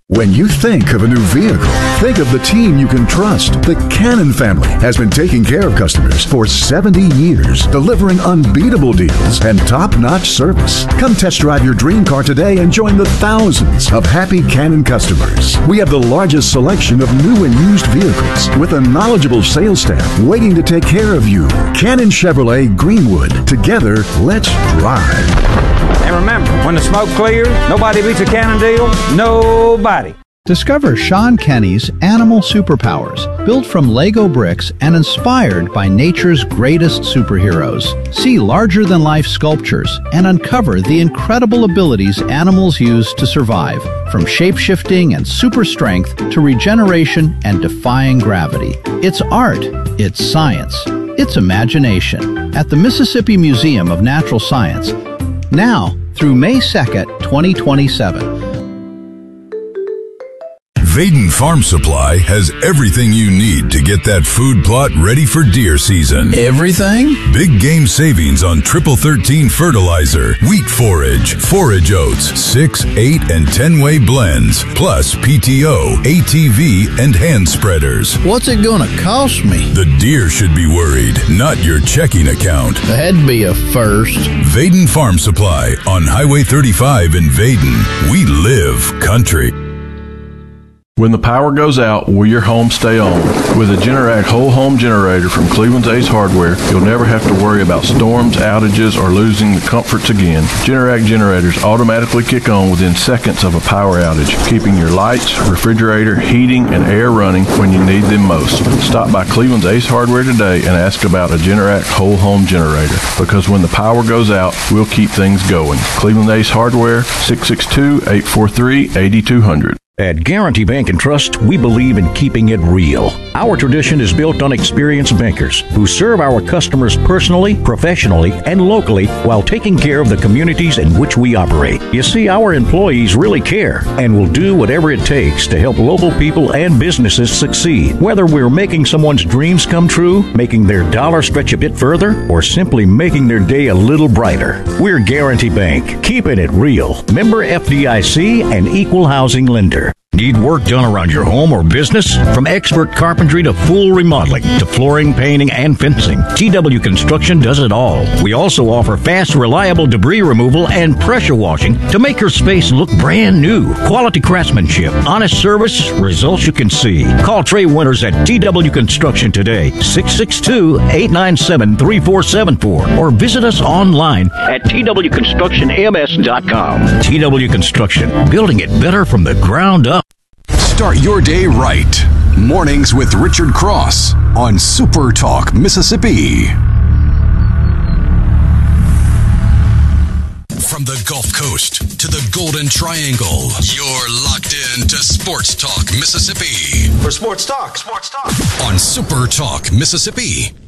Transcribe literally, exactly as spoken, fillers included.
When you think of a new vehicle, think of the team you can trust. The Cannon family has been taking care of customers for seventy years, delivering unbeatable deals and top-notch service. Come test drive your dream car today and join the thousands of happy Cannon customers. We have the largest selection of new and used vehicles with a knowledgeable sales staff waiting to take care of you. Cannon Chevrolet Greenwood. Together, let's drive. And remember, when the smoke clears, nobody beats a Cannon deal. Nobody. Discover Sean Kenny's Animal Superpowers, built from Lego bricks and inspired by nature's greatest superheroes. See larger-than-life sculptures and uncover the incredible abilities animals use to survive, from shape-shifting and super strength to regeneration and defying gravity. It's art. It's science. It's imagination. At the Mississippi Museum of Natural Science. Now through May second, twenty twenty-seven. Vaden Farm Supply has everything you need to get that food plot ready for deer season. Everything? Big game savings on triple thirteen fertilizer, wheat forage, forage oats, six, eight, and ten-way blends, plus P T O, A T V, and hand spreaders. What's it gonna cost me? The deer should be worried, not your checking account. That'd be a first. Vaden Farm Supply on Highway thirty-five in Vaden. We live country. When the power goes out, will your home stay on? With a Generac whole home generator from Cleveland's Ace Hardware, you'll never have to worry about storms, outages, or losing the comforts again. Generac generators automatically kick on within seconds of a power outage, keeping your lights, refrigerator, heating, and air running when you need them most. Stop by Cleveland's Ace Hardware today and ask about a Generac whole home generator, because when the power goes out, we'll keep things going. Cleveland Ace Hardware, six six two, eight four three, eight two zero zero. At Guarantee Bank and Trust, we believe in keeping it real. Our tradition is built on experienced bankers who serve our customers personally, professionally, and locally while taking care of the communities in which we operate. You see, our employees really care and will do whatever it takes to help local people and businesses succeed. Whether we're making someone's dreams come true, making their dollar stretch a bit further, or simply making their day a little brighter. We're Guarantee Bank, keeping it real. Member F D I C and equal housing lender. Need work done around your home or business? From expert carpentry to full remodeling to flooring, painting, and fencing, T W Construction does it all. We also offer fast, reliable debris removal and pressure washing to make your space look brand new. Quality craftsmanship, honest service, results you can see. Call Trey Winters at T W Construction today, six six two, eight nine seven, three four seven four, or visit us online at T W construction M S dot com. T W Construction, building it better from the ground up. Start your day right. Mornings with Richard Cross on Super Talk Mississippi. From the Gulf Coast to the Golden Triangle, you're locked in to Sports Talk Mississippi. For Sports Talk, Sports Talk. On Super Talk Mississippi.